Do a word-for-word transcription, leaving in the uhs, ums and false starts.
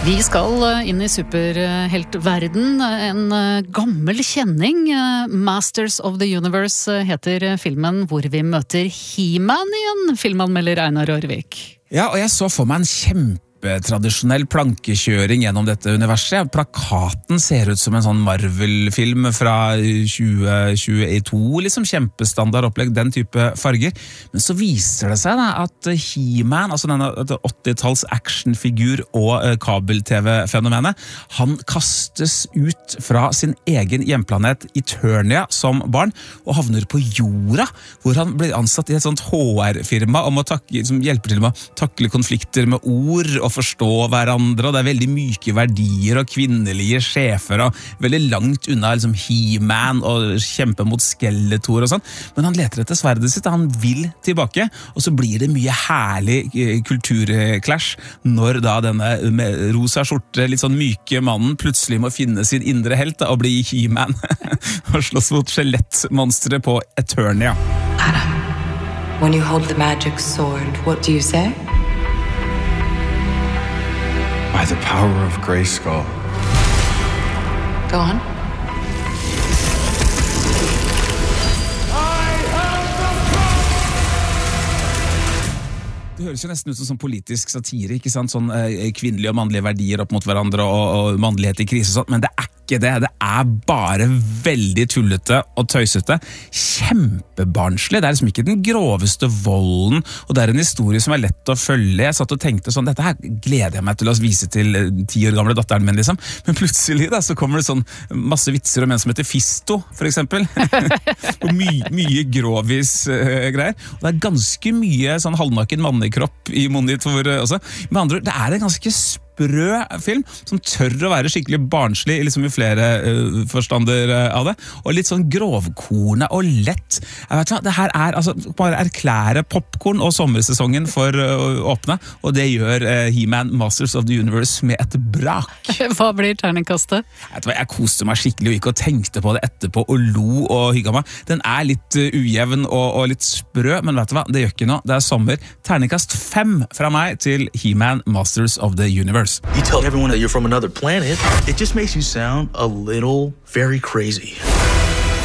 Vi skal inn i superheltverden. En gammel kjenning, Masters of the Universe heter filmen, hvor vi møter He-Man igjen, filmanmelder Einar Rørvik. Ja, og jeg så for meg en kjempe tradisjonell plankekjøring gjennom dette universet. Plakaten ser ut som en sånn Marvel-film fra tjue tjueto, liksom kjempestandard opplegg, den type farger. Men så viser det seg da at He-Man, altså denne åttitalls actionfigur og kabel-tv-fenomenet, han kastes ut fra sin egen hjemplanet Eternia som barn, og havner på jorda, hvor han blir ansatt i et sånt H R-firma om å takke, som hjelper til med å takle konflikter med ord og forstå hverandre, og det er veldig myke verdier og kvinnelige sjefer og veldig langt unna liksom He-Man og kjempe mot Skeletor og sånn, men han leter etter sverdet sitt, han vil tilbake, og så blir det mye herlig kulturklash når da denne med rosa skjorte, litt sånn myke mannen plutselig må finne sin indre helt da, og bli He-Man og slåss mot skjelettmonsteret på Eternia. Adam, when you hold the magic sword, what do you say? By the power of Grayskull. Go on. Det høres jo nesten ut som sånn politisk satire, ikke sant? Sånn eh, kvinnelige og mannlige verdier opp mot hverandre og, og mannlighet i krise og sånt, men det er ikke det. Det er bare veldig tullete og tøysete. Kjempebarnslig. Det er liksom ikke den groveste volden, og det er en historie som er lett å følge. Jeg satt og tenkte sånn, dette her gleder jeg meg til å vise til ti år gamle datteren min, liksom. Men plutselig da, så kommer det sånn masse vitser om en som heter Fisto, for eksempel. og my, mye grovis uh, greier. Og det er ganske mye sånn halvnaken mannekropp i monitor også. Med andre ord, det er en ganske sprø film som tør å være skikkelig barnslig liksom i flere uh, forstander uh, av det, og litt sånn grovkornet og lett. Jeg vet hva, det her er altså bare erklære popcorn og sommersesongen for uh, å åpne, og det gjør uh, He-Man Masters of the Universe med et brak. Hva blir terningkastet? Jeg vet hva, jeg koste meg skikkelig og gikk og tenkte på det etterpå og lo og hygget meg. Den er litt uh, ujevn og, og litt sprø, men vet du hva, det gjør ikke noe. Det er sommer. Terningkast fem fra meg til He-Man Masters of the Universe. You tell everyone that you're from another planet, it just makes you sound a little very crazy.